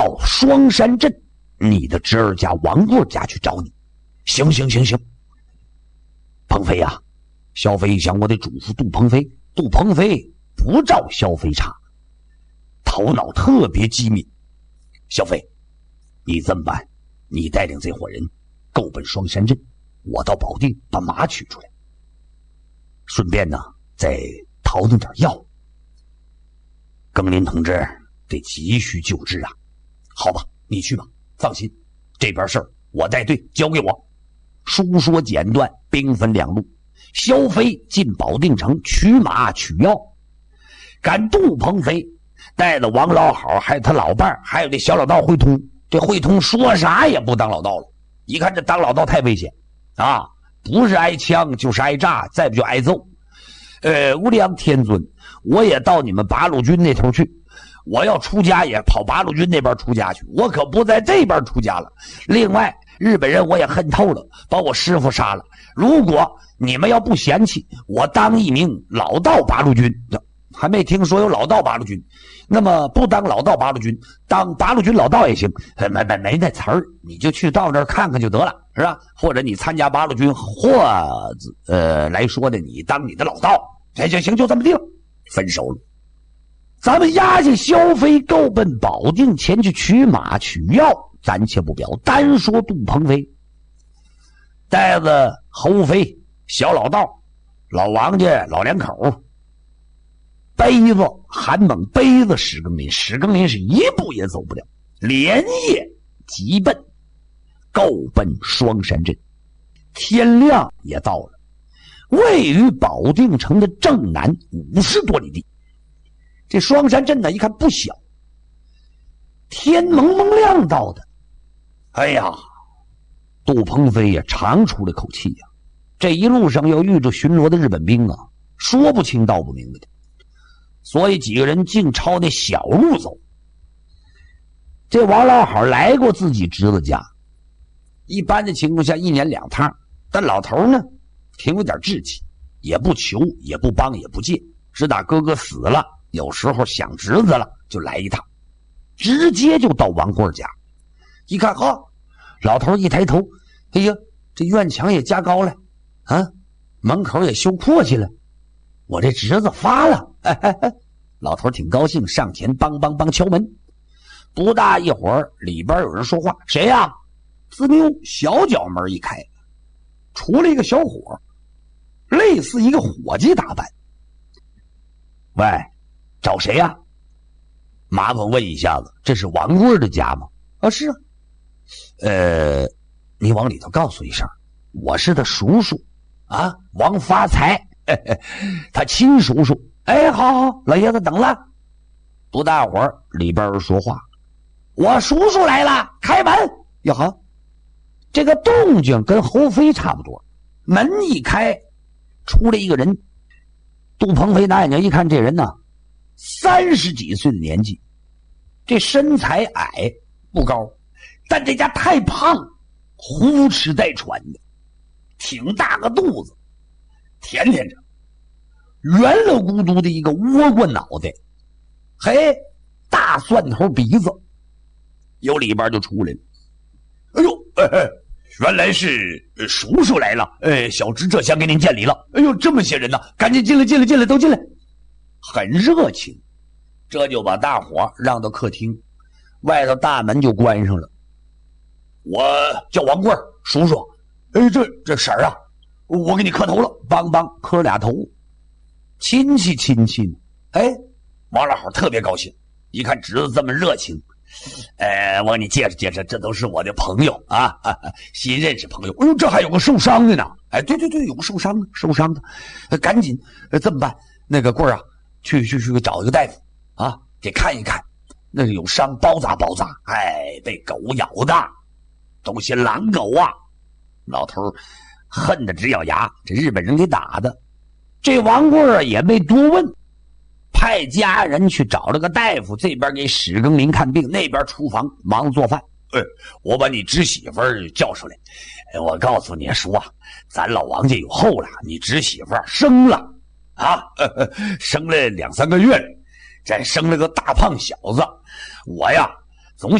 到双山镇你的侄儿家王贵家去找你。行。鹏飞呀，萧飞一想，我得嘱咐杜鹏飞。杜鹏飞不照萧飞查，头脑特别机敏。萧飞，你这么办？你带领这伙人够奔双山镇，我到保定把马取出来，顺便呢再淘弄点药。庚林同志得急需救治啊。好吧，你去吧，放心，这边事儿我带队，交给我。书说简短，兵分两路。萧飞进保定城取马取药，赶杜鹏飞带着王老好还有他老伴还有这小老道慧通。这慧通说啥也不当老道了，一看这当老道太危险啊，不是挨枪就是挨炸，再不就挨揍。无量天尊，我也到你们八路军那头去，我要出家也跑八路军那边出家去，我可不在这边出家了。另外日本人我也恨透了，把我师父杀了。如果你们要不嫌弃，我当一名老道八路军。还没听说有老道八路军，那么不当老道八路军，当八路军老道也行。没那词儿，你就去到那儿看看就得了，是吧？或者你参加八路军，或来说的你当你的老道。行，就这么定，分手了。咱们押下萧飞，够奔保定前去取马取药，暂且不表。单说杜鹏飞带着侯飞、小老道、老王家、老两口背子韩猛背着史庚林，史庚林是一步也走不了，连夜急奔，够奔双山镇。天亮也到了，位于保定城的正南50多里地。这双山镇呢，一看不小，天蒙蒙亮到的。哎呀，杜鹏飞也长出了口气呀。这一路上又遇着巡逻的日本兵啊，说不清道不明白的。所以几个人竟朝那小路走。这王老好来过自己侄子家，一般的情况下1年2趟，但老头呢挺有点志气，也不求也不帮也不借，直打哥哥死了，有时候想侄子了就来一趟，直接就到王贵家。一看老头一抬头，哎呀，这院墙也加高了啊，门口也修阔气了，我这侄子发了。老头挺高兴，上前帮敲门。不大一会儿，里边有人说话：“谁呀？”自谬小角门一开，出了一个小伙，类似一个伙计打扮。“喂，找谁呀？”“麻烦问一下子，这是王贵的家吗？”“啊，是啊。”“你往里头告诉一声，我是他叔叔啊，王发财，他亲叔叔。”“哎，好，老爷子等了。”不大会儿，里边说话：“我叔叔来了，开门。”哟呵，这个动静跟侯飞差不多。门一开，出来一个人。杜鹏飞拿眼睛一看，这人呢，30几岁的年纪，这身材矮不高，但这家太胖，胡吃带喘的，挺大个肚子，甜甜着。圆了咕嘟的一个倭瓜脑袋，嘿，大蒜头鼻子，由里边就出来了。“哎呦，原来是叔叔来了，小侄这厢给您见礼了。哎呦，这么些人呢，赶紧进来，都进来。”很热情，这就把大伙让到客厅，外头大门就关上了。“我叫王贵，叔叔。这婶儿啊，我给你磕头了。”梆磕俩头。亲戚呢。王老好特别高兴，一看侄子这么热情，我给你介绍，这都是我的朋友啊，新认识朋友。哎呦，这还有个受伤的呢。对，有个受伤的，赶紧这么办？那个贵儿啊，去找一个大夫啊，给看一看，那有伤包扎，被狗咬的，都些狼狗啊。老头恨得直咬牙，这日本人给打的。这王贵儿也没多问，派家人去找了个大夫，这边给史庚林看病，那边厨房忙做饭。我把你侄媳妇叫出来，我告诉你说啊，咱老王家有后了，你侄媳妇生了啊，生了2、3个月了，这生了个大胖小子。我呀